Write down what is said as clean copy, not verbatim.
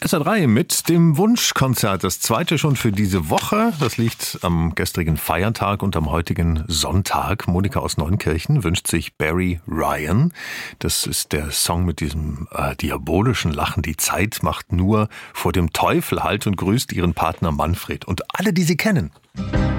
SR3 mit dem Wunschkonzert, das zweite schon für diese Woche. Das liegt am gestrigen Feiertag und am heutigen Sonntag. Monika aus Neunkirchen wünscht sich Barry Ryan. Das ist der Song mit diesem diabolischen Lachen. Die Zeit macht nur vor dem Teufel Halt und grüßt ihren Partner Manfred und alle, die sie kennen.